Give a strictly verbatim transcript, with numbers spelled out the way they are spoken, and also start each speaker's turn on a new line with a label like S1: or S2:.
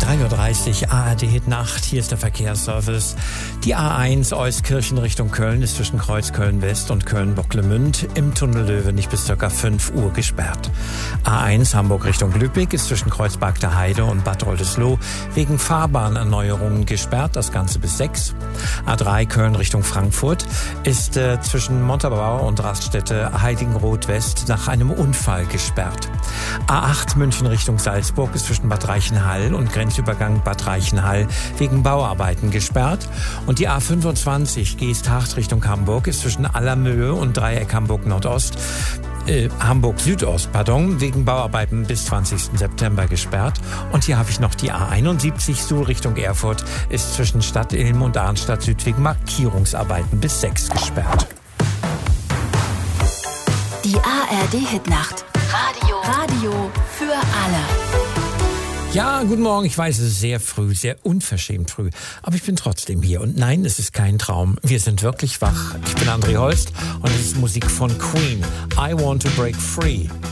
S1: drei Uhr dreißig, A R D Hit Nacht, hier ist der Verkehrsservice. Die A eins Euskirchen Richtung Köln ist zwischen Kreuzköln West und Köln-Bocklemünd im Tunnel Löwenich bis ca. fünf Uhr gesperrt. A eins Hamburg Richtung Lübeck ist zwischen Kreuzberg Heide und Bad Oldesloe wegen Fahrbahnerneuerungen gesperrt, das Ganze bis sechs. A drei Köln Richtung Frankfurt ist äh, zwischen Montabaur und Raststätte Heiligenroth West nach einem Unfall gesperrt. A acht München Richtung Salzburg ist zwischen Bad Reichenhall und Grenzübergang Bad Reichenhall wegen Bauarbeiten gesperrt. Und die A fünfundzwanzig Geesthacht Richtung Hamburg ist zwischen Allermöhe und Dreieck Hamburg Nordost Äh, Hamburg Südost, pardon, wegen Bauarbeiten bis zwanzigsten September gesperrt. Und hier habe ich noch die A einundsiebzig Suhl Richtung Erfurt, ist zwischen Stadt Ilm und Arnstadt Süd wegen Markierungsarbeiten bis sechs gesperrt.
S2: Die A R D Hitnacht. Radio. Radio für alle.
S1: Ja, guten Morgen. Ich weiß, es ist sehr früh, sehr unverschämt früh. Aber ich bin trotzdem hier. Und nein, es ist kein Traum. Wir sind wirklich wach. Ich bin André Holst und es ist Musik von Queen. I Want to Break Free.